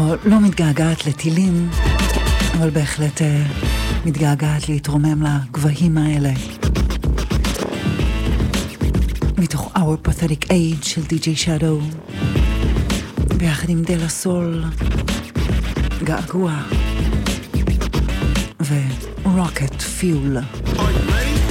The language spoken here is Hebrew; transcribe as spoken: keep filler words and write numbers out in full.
לא, לא מתגעגעת לטילים, אבל בהחלט מתגעגעת להתרומם לגבהים האלה. מתוך Our Pathetic Age של די-ג'יי Shadow, ביחד עם דלה סול, געגוע ו-Rocket Fuel.